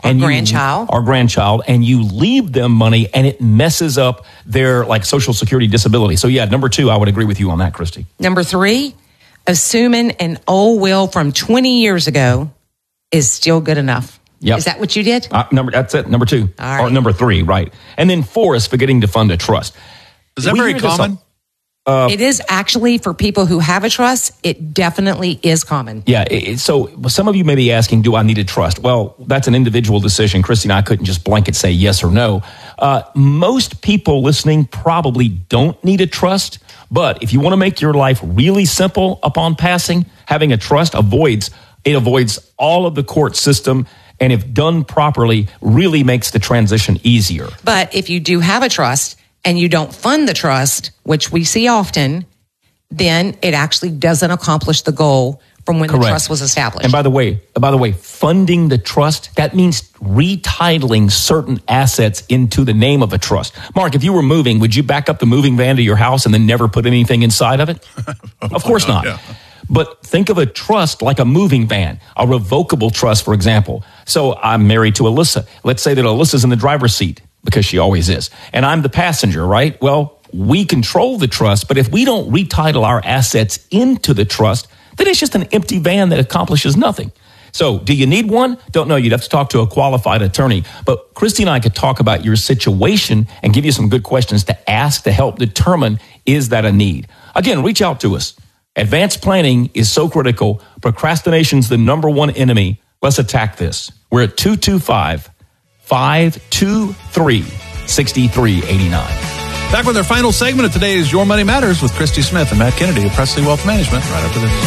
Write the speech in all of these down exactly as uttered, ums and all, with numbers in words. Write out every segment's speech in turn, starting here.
and grandchild. You, or grandchild, and you leave them money, and it messes up their like Social Security disability. So yeah, number two, I would agree with you on that, Christy. Number three, assuming an old will from twenty years ago is still good enough. Yep. Is that what you did? Uh, number that's it. Number two, All right. or number three, right? And then four is forgetting to fund a trust. Is that We very hear this common? Uh, it is actually for people who have a trust. It definitely is common. Yeah. It, so some of you may be asking, do I need a trust? Well, that's an individual decision. Christy and I couldn't just blanket say yes or no. Uh, most people listening probably don't need a trust. But if you want to make your life really simple upon passing, having a trust avoids, it avoids all of the court system. And if done properly, really makes the transition easier. But if you do have a trust and you don't fund the trust, which we see often, then it actually doesn't accomplish the goal from when Correct. the trust was established. And by the way, by the way, funding the trust, that means retitling certain assets into the name of a trust. Mark, if you were moving, would you back up the moving van to your house and then never put anything inside of it? Of course not. Yeah. But think of a trust like a moving van, a revocable trust, for example. So I'm married to Alyssa. Let's say that Alyssa's in the driver's seat, because she always is, and I'm the passenger, right? Well, we control the trust, but if we don't retitle our assets into the trust, then it's just an empty van that accomplishes nothing. So do you need one? Don't know. You'd have to talk to a qualified attorney. But Christy and I could talk about your situation and give you some good questions to ask to help determine, is that a need? Again, reach out to us. Advanced planning is so critical. Procrastination's the number one enemy. Let's attack this. We're at two two five, five two three, six three eight nine. Back with our final segment of today's Your Money Matters with Christy Smith and Matt Kennedy of Presley Wealth Management right after this.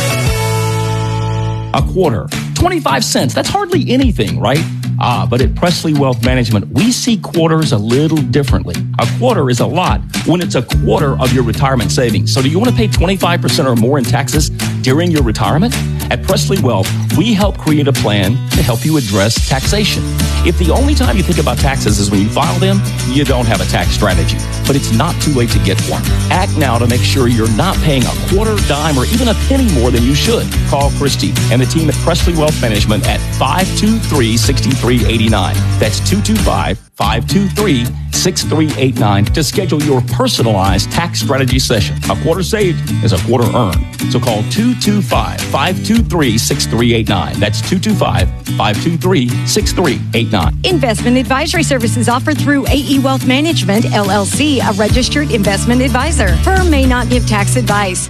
A quarter, twenty-five cents. That's hardly anything, right? Ah, but at Presley Wealth Management, we see quarters a little differently. A quarter is a lot when it's a quarter of your retirement savings. So do you want to pay twenty-five percent or more in taxes during your retirement? At Presley Wealth, we help create a plan to help you address taxation. If the only time you think about taxes is when you file them, you don't have a tax strategy. But it's not too late to get one. Act now to make sure you're not paying a quarter, dime, or even a penny more than you should. Call Christy and the team at Presley Wealth Management at five two three, six three eight nine. That's two two five, five two three, six three eight nine to schedule your personalized tax strategy session. A quarter saved is a quarter earned. So call two two five, five two three, six three eight nine. That's two two five, five two three, six three eight nine. Investment advisory services offered through A E Wealth Management, L L C, a registered investment advisor. Firm may not give tax advice.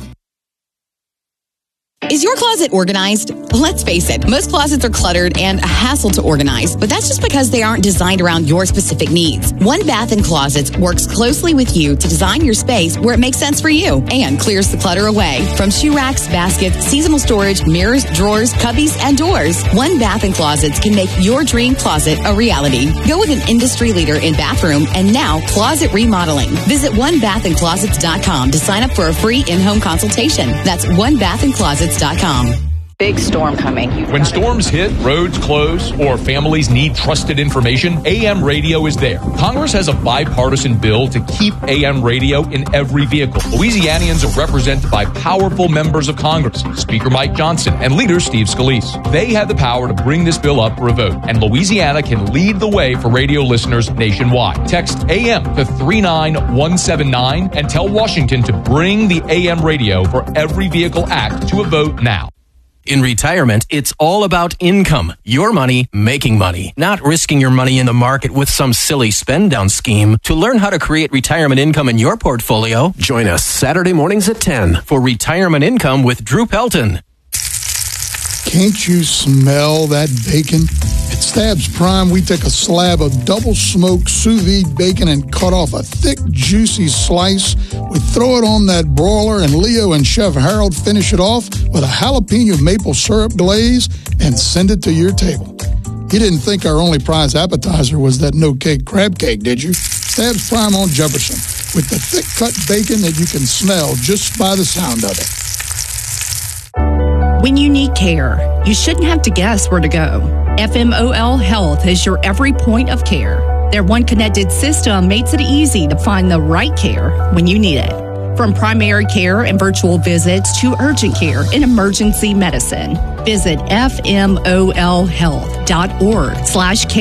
Is your closet organized? Let's face it, most closets are cluttered and a hassle to organize, but that's just because they aren't designed around your specific needs. One Bath and Closets works closely with you to design your space where it makes sense for you and clears the clutter away. From shoe racks, baskets, seasonal storage, mirrors, drawers, cubbies, and doors, One Bath and Closets can make your dream closet a reality. Go with an industry leader in bathroom and now closet remodeling. Visit one bath and closets dot com to sign up for a free in-home consultation. That's one bath and closets dot com. Big storm coming. You've When got storms hit, roads close, or families need trusted information, A M Radio is there. Congress has a bipartisan bill to keep A M radio in every vehicle. Louisianians are represented by powerful members of Congress, Speaker Mike Johnson and Leader Steve Scalise. They have the power to bring this bill up for a vote, and Louisiana can lead the way for radio listeners nationwide. Text A M to three nine one seven nine and tell Washington to bring the A M Radio for Every Vehicle Act to a vote now. In retirement, it's all about income. Your money making money, not risking your money in the market with some silly spend down scheme. To learn how to create retirement income in your portfolio, join us Saturday mornings at ten for Retirement Income with Drew Pelton. Can't you smell that bacon? At Stabs Prime, we take a slab of double-smoked sous vide bacon and cut off a thick, juicy slice. We throw it on that broiler, and Leo and Chef Harold finish it off with a jalapeno maple syrup glaze and send it to your table. You didn't think our only prize appetizer was that no-cake crab cake, did you? Stabs Prime on Jefferson, with the thick-cut bacon that you can smell just by the sound of it. When you need care, you shouldn't have to guess where to go. F M O L Health is your every point of care. Their one connected system makes it easy to find the right care when you need it. From primary care and virtual visits to urgent care and emergency medicine. Visit F M O L health dot org slash care.